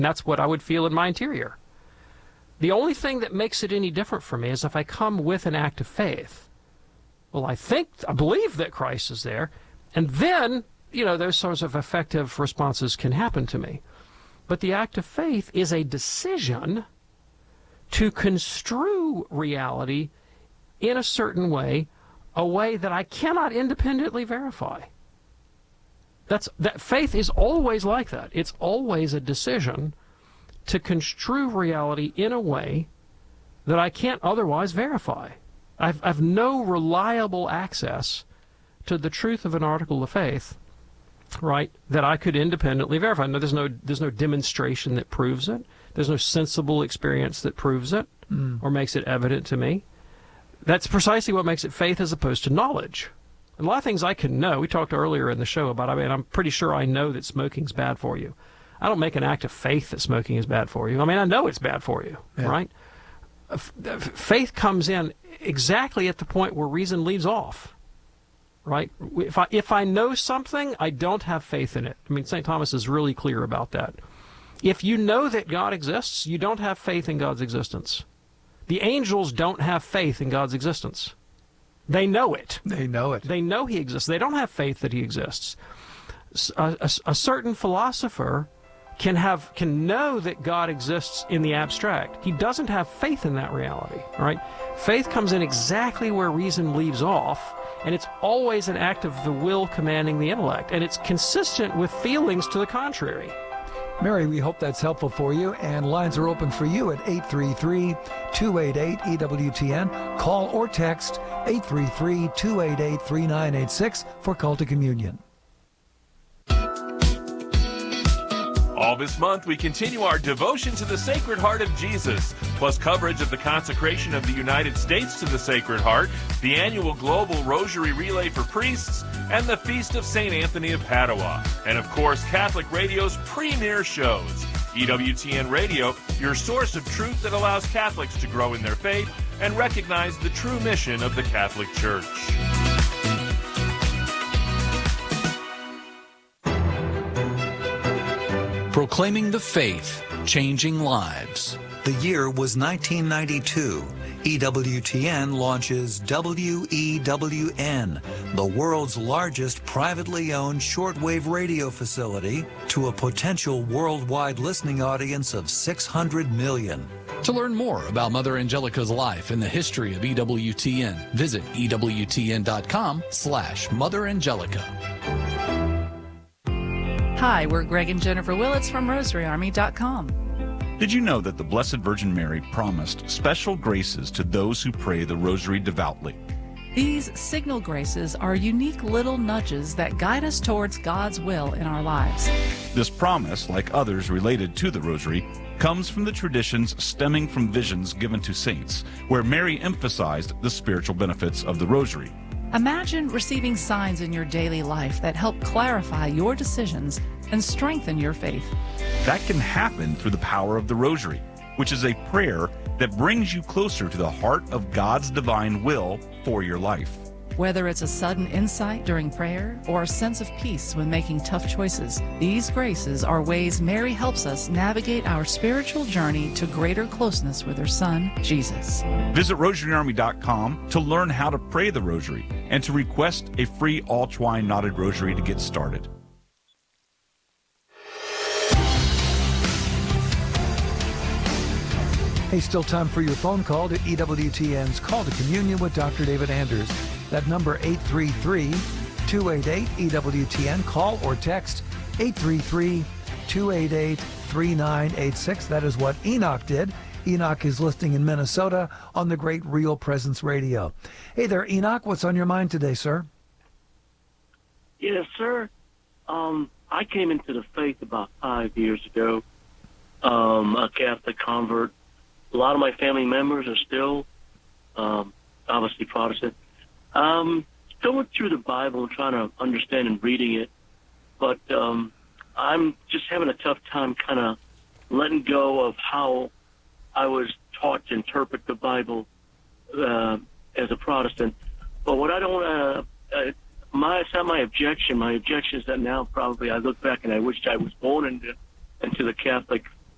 That's what I would feel in my interior. The only thing that makes it any different for me is if I come with an act of faith. Well, I believe that Christ is there, and then, those sorts of effective responses can happen to me. But the act of faith is a decision to construe reality in a certain way, a way that I cannot independently verify. That faith is always like that. It's always a decision to construe reality in a way that I can't otherwise verify. I've no reliable access to the truth of an article of faith, right, that I could independently verify. No, there's no demonstration that proves it. There's no sensible experience that proves it or makes it evident to me. That's precisely what makes it faith as opposed to knowledge. And a lot of things I can know. We talked earlier in the show about, I'm pretty sure I know that smoking's bad for you. I don't make an act of faith that smoking is bad for you. I know it's bad for you, right? Faith comes in exactly at the point where reason leaves off, right? If I know something, I don't have faith in it. St. Thomas is really clear about that. If you know that God exists, you don't have faith in God's existence. The angels don't have faith in God's existence. They know it. They know it. They know he exists. They don't have faith that he exists. A certain philosopher can know that God exists in the abstract. He doesn't have faith in that reality, right? Faith comes in exactly where reason leaves off, and it's always an act of the will commanding the intellect, and it's consistent with feelings to the contrary. Mary, we hope that's helpful for you, and lines are open for you at 833-288-EWTN. Call or text 833-288-3986 for Call to Communion. All this month, we continue our devotion to the Sacred Heart of Jesus, plus coverage of the consecration of the United States to the Sacred Heart, the annual Global Rosary Relay for Priests, and the Feast of St. Anthony of Padua. And of course, Catholic Radio's premier shows. EWTN Radio, your source of truth that allows Catholics to grow in their faith and recognize the true mission of the Catholic Church. Proclaiming the faith, changing lives. The year was 1992. EWTN launches WEWN, the world's largest privately owned shortwave radio facility, to a potential worldwide listening audience of 600 million. To learn more about Mother Angelica's life and the history of EWTN, visit EWTN.com/Mother Angelica. Hi, we're Greg and Jennifer Willits from RosaryArmy.com. Did you know that the Blessed Virgin Mary promised special graces to those who pray the Rosary devoutly? These signal graces are unique little nudges that guide us towards God's will in our lives. This promise, like others related to the Rosary, comes from the traditions stemming from visions given to saints, where Mary emphasized the spiritual benefits of the Rosary. Imagine receiving signs in your daily life that help clarify your decisions and strengthen your faith. That can happen through the power of the Rosary, which is a prayer that brings you closer to the heart of God's divine will for your life. Whether it's a sudden insight during prayer or a sense of peace when making tough choices, these graces are ways Mary helps us navigate our spiritual journey to greater closeness with her Son, Jesus. Visit RosaryArmy.com to learn how to pray the Rosary and to request a free all-twine knotted rosary to get started. Hey, still time for your phone call to EWTN's Call to Communion with Dr. David Anders. That number, 833-288-EWTN. Call or text 833-288-3986. That is what Enoch did. Enoch is listening in Minnesota on the great Real Presence Radio. Hey there, Enoch. What's on your mind today, sir? Yes, sir. I came into the faith about 5 years ago, a Catholic convert. A lot of my family members are still obviously Protestant. Going through the Bible and trying to understand and reading it, but I'm just having a tough time kind of letting go of how I was taught to interpret the Bible as a Protestant. But what I don't it's not my objection. My objection is that now probably I look back and I wished I was born into the Catholic